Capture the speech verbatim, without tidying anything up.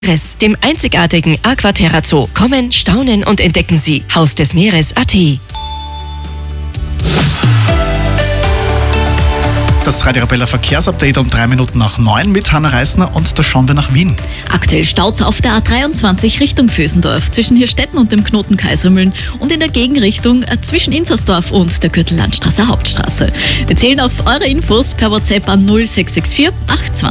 dem einzigartigen Aquaterra Zoo. Kommen, staunen und entdecken Sie Haus des Meeres Punkt a t. Das Radio Arabella Verkehrsupdate um drei Minuten nach neun mit Hanna Reisner, und da schauen wir nach Wien. Aktuell staut auf der A dreiundzwanzig Richtung Vösendorf zwischen Hirstetten und dem Knoten Kaisermühlen und in der Gegenrichtung zwischen Inzersdorf und der Gürtellandstraße Hauptstraße. Wir zählen auf eure Infos per WhatsApp an null sechs sechs vier acht zwei.